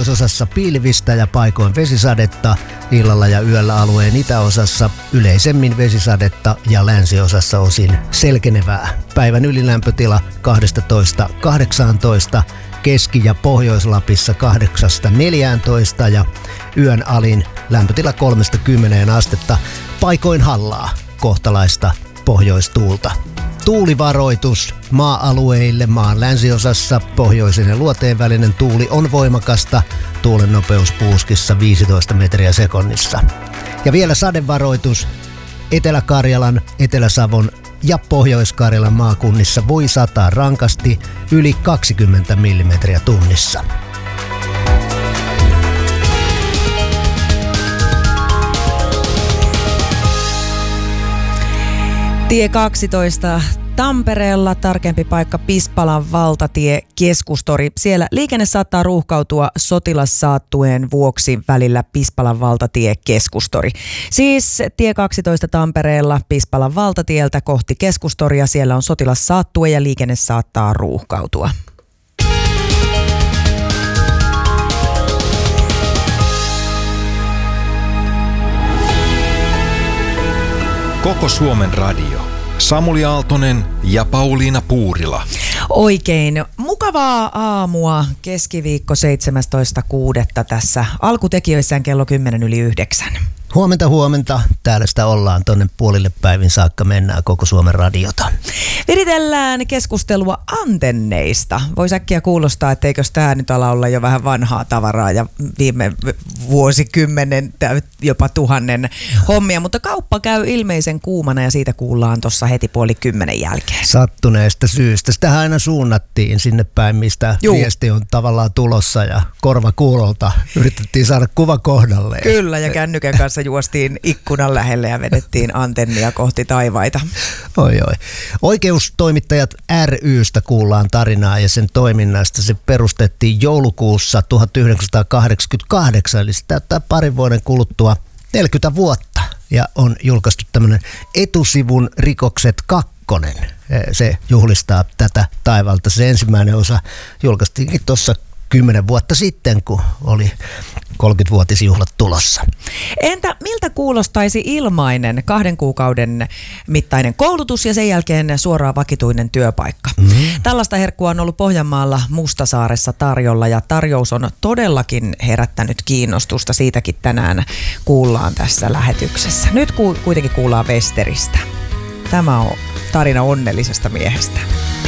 pohjoisosassa pilvistä ja paikoin vesisadetta, illalla ja yöllä alueen itäosassa yleisemmin vesisadetta ja länsiosassa osin selkenevää. Päivän ylilämpötila 12–18, Keski- ja Pohjois-Lapissa 8–14 ja yön alin lämpötila 3–10 astetta, paikoin hallaa kohtalaista pohjoistuulta. Tuulivaroitus maa-alueille maan länsiosassa. Pohjoisen ja luoteen välinen tuuli on voimakasta. Tuulen nopeus puuskissa 15 metriä sekunnissa. Ja vielä sadevaroitus. Etelä-Karjalan, Etelä-Savon ja Pohjois-Karjalan maakunnissa voi sataa rankasti yli 20 millimetriä tunnissa. Tie 12 Tampereella, tarkempi paikka Pispalan valtatie Keskustori. Siellä liikenne saattaa ruuhkautua sotilassaattueen vuoksi välillä Pispalan valtatie Keskustori. Siis tie 12 Tampereella Pispalan valtatieltä kohti Keskustoria. Siellä on sotilassaattue ja liikenne saattaa ruuhkautua. Koko Suomen radio. Samuli Aaltonen ja Pauliina Puurila. Oikein mukavaa aamua, keskiviikko 17.6. tässä alkutekijöissään kello 10:09. Huomenta. Täällä sitä ollaan tonne puolille päivin saakka, mennään Koko Suomen radiota. Viritellään keskustelua antenneista. Voisi äkkiä kuulostaa, että eikös tämä nyt ala olla jo vähän vanhaa tavaraa ja viime vuosikymmenen, jopa 1000 hommia. Mutta kauppa käy ilmeisen kuumana ja siitä kuullaan tuossa heti 9:30 jälkeen. Sattuneesta syystä. Sitähän aina suunnattiin sinne päin, mistä viesti on tavallaan tulossa ja korva kuulolta yritettiin saada kuva kohdalleen. Kyllä, ja kännykän kanssa juostiin ikkunan lähelle ja vedettiin antennia kohti taivaita. Oi. Oikeustoimittajat ry:stä kuullaan tarinaa ja sen toiminnasta. Se perustettiin joulukuussa 1988, eli se täyttää parin vuoden kuluttua 40 vuotta. Ja on julkaistu tämmöinen Etusivun rikokset 2. Se juhlistaa tätä taivalta. Se ensimmäinen osa julkaistiinkin tuossa 10 vuotta sitten, kun oli 30-vuotisjuhlat tulossa. Entä miltä kuulostaisi ilmainen 2 kuukauden mittainen koulutus ja sen jälkeen suoraan vakituinen työpaikka? Tällaista herkkua on ollut Pohjanmaalla Mustasaaressa tarjolla ja tarjous on todellakin herättänyt kiinnostusta. Siitäkin tänään kuullaan tässä lähetyksessä. Nyt kuitenkin kuullaan Westeristä. Tämä on tarina onnellisesta miehestä.